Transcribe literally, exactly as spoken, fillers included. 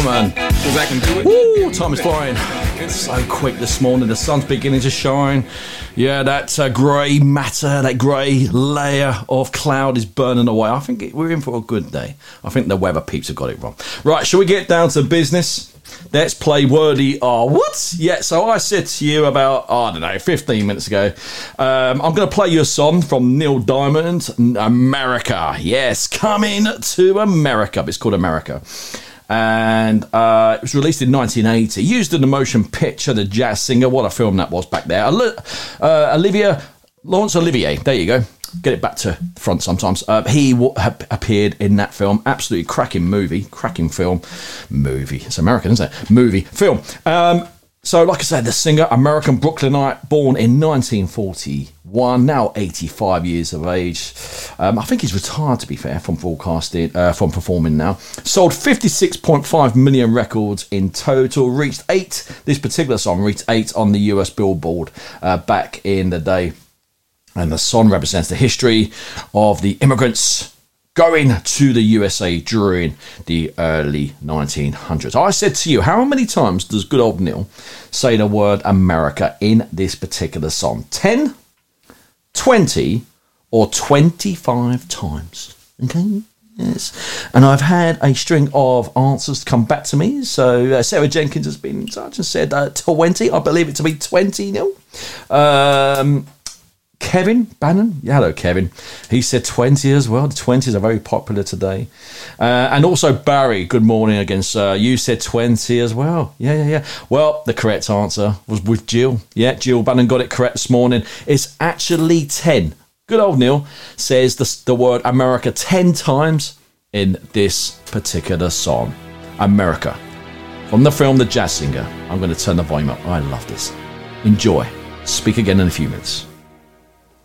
Man, because I can do it. Woo, time is flying. It's so quick this morning. The sun's beginning to shine. Yeah, that uh, grey matter, that grey layer of cloud is burning away. I think it, we're in for a good day. I think the weather peeps have got it wrong. Right, shall we get down to business? Let's play Wordy or What? Yeah, so I said to you about, oh, I don't know, fifteen minutes ago, um, I'm going to play you a song from Neil Diamond, America. Yes, coming to America. It's called America. And uh, it was released in nineteen eighty. Used in the motion picture, The Jazz Singer. What a film that was back there. Uh, Olivia, Laurence Olivier. There you go. Get it back to the front sometimes. Uh, he w- appeared in that film. Absolutely cracking movie. Cracking film. Movie. It's American, isn't it? Movie. Film. Um, so, like I said, the singer, American Brooklynite, born in nineteen forty-one, now eighty-five years of age. Um, I think he's retired, to be fair, from broadcasting, uh, from performing now. Sold fifty-six point five million records in total. Reached eight, this particular song reached eight on the U S Billboard uh, back in the day. And the song represents the history of the immigrants going to the U S A during the early nineteen hundreds. I said to you, how many times does good old Neil say the word America in this particular song? ten, twenty, or twenty-five times? Okay, yes. And I've had a string of answers come back to me. So uh, Sarah Jenkins has been in touch and said uh, twenty. I believe it to be twenty, Neil. Um... Kevin Bannon, yeah, hello Kevin. He said twenty as well. The twenties are very popular today. Uh, and also Barry, good morning again, sir. You said twenty as well. Yeah, yeah, yeah. Well, the correct answer was with Jill. Yeah, Jill Bannon got it correct this morning. It's actually ten. Good old Neil says the, the word America ten times in this particular song. America. From the film The Jazz Singer. I'm going to turn the volume up. I love this. Enjoy. Speak again in a few minutes.